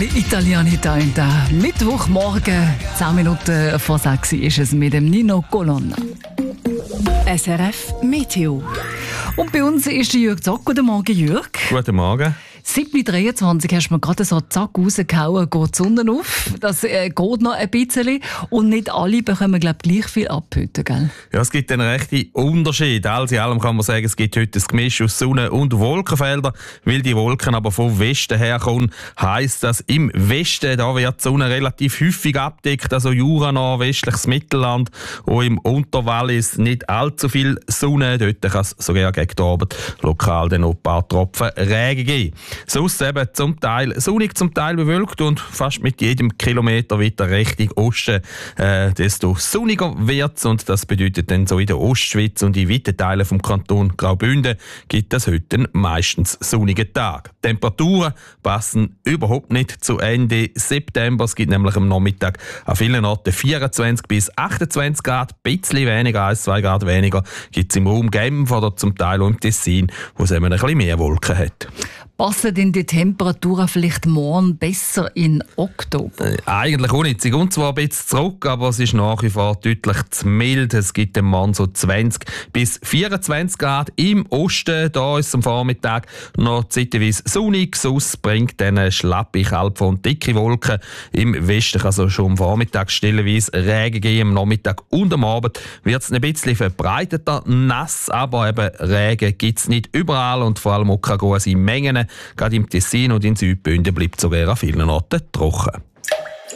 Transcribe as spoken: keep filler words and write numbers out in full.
bisschen Italianita in der Mittwochmorgen. zehn Minuten vor sechs ist es mit dem Nino Colonna. S R F Meteo. Und bei uns ist der Jürg Zock. Guten Morgen, Jürg. Guten Morgen. sieben Uhr dreiundzwanzig hast du mir gerade so zack rausgehauen, geht die Sonne auf. Das äh, geht noch ein bisschen. Und nicht alle bekommen, glaube ich, gleich viel ab heute, gell? Ja, es gibt einen rechten Unterschied. Alles in allem kann man sagen, es gibt heute ein Gemisch aus Sonne- und Wolkenfeldern. Weil die Wolken aber vom Westen herkommen, heisst das, im Westen da wird die Sonne relativ häufig abdeckt. Also Jura, nordwestliches Mittelland. Und im Unterwallis nicht allzu viel Sonne. Dort kann es sogar gegen den Abend lokal dann noch ein paar Tropfen Regen geben. Sonst eben zum Teil sonnig, zum Teil bewölkt und fast mit jedem Kilometer weiter Richtung Osten, äh, desto sonniger wird es. Und das bedeutet dann so in der Ostschweiz und in weiten Teilen vom Kanton Graubünden gibt es heute einen meistens sonnigen Tag. Die Temperaturen passen überhaupt nicht zu Ende September. Es gibt nämlich am Nachmittag an vielen Orten vierundzwanzig bis achtundzwanzig Grad, ein bisschen weniger, ein, zwei Grad weniger gibt es im Raum Genf oder zum Teil auch im Tessin, wo es eben ein bisschen mehr Wolken hat. Passen denn die Temperaturen vielleicht morgen besser in Oktober? Äh, eigentlich auch nicht. Sie gehen zwar ein bisschen zurück, aber es ist nach wie vor deutlich zu mild. Es gibt am Morgen so zwanzig bis vierundzwanzig Grad im Osten. Da ist es am Vormittag noch zeitweise sonnig. Sonst bringt dann schlappe, kalbe und dicke Wolken. Im Westen kann es schon am Vormittag stellenweise Regen geben. Am Nachmittag und am Abend wird es ein bisschen verbreiteter nass, aber eben Regen gibt es nicht überall und vor allem auch keine großen Mengen. Gerade im Tessin und in Südbünden bleibt sogar an vielen Orten trocken.